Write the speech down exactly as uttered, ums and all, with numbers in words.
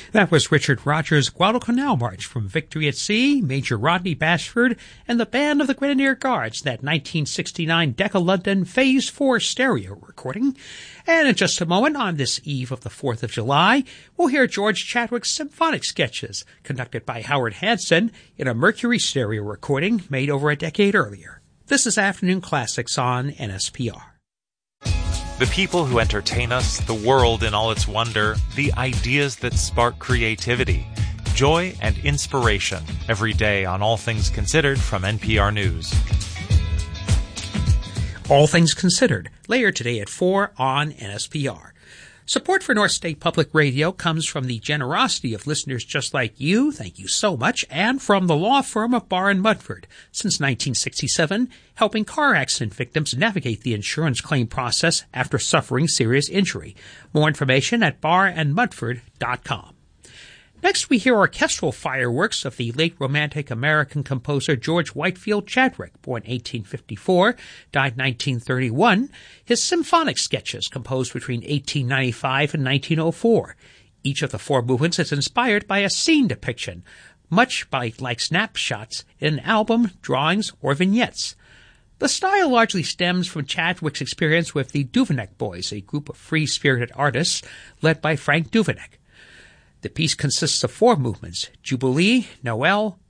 That was Richard Rogers' Guadalcanal March from Victory at Sea, Major Rodney Bashford, and the Band of the Grenadier Guards, that nineteen sixty-nine Decca London Phase four stereo recording. And in just a moment, on this eve of the fourth of July, we'll hear George Chadwick's symphonic sketches, conducted by Howard Hanson in a Mercury stereo recording made over a decade earlier. This is Afternoon Classics on N S P R. The people who entertain us, the world in all its wonder, the ideas that spark creativity, joy and inspiration, every day on All Things Considered from N P R News. All Things Considered, later today at four on N S P R. Support for North State Public Radio comes from the generosity of listeners just like you, thank you so much, and from the law firm of Barr and Mudford, since nineteen sixty-seven, helping car accident victims navigate the insurance claim process after suffering serious injury. More information at barr and mudford dot com. Next, we hear orchestral fireworks of the late Romantic American composer George Whitefield Chadwick, born eighteen fifty-four, died nineteen thirty-one, his symphonic sketches composed between eighteen ninety-five and nineteen oh four. Each of the four movements is inspired by a scene depiction, much by, like snapshots in an album, drawings, or vignettes. The style largely stems from Chadwick's experience with the Duveneck Boys, a group of free-spirited artists led by Frank Duveneck. The piece consists of four movements: Jubilee, Noel,